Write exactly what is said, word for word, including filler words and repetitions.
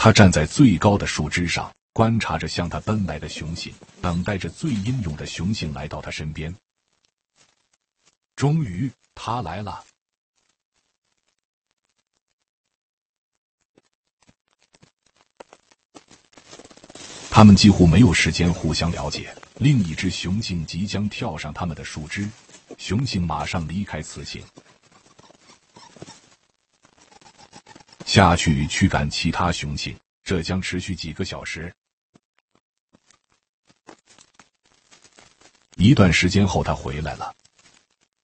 他站在最高的树枝上，观察着向他奔来的雄性，等待着最英勇的雄性来到他身边。终于，他来了。他们几乎没有时间互相了解，另一只雄性即将跳上他们的树枝，雄性马上离开雌性，下去驱赶其他雄性，这将持续几个小时。一段时间后，他回来了，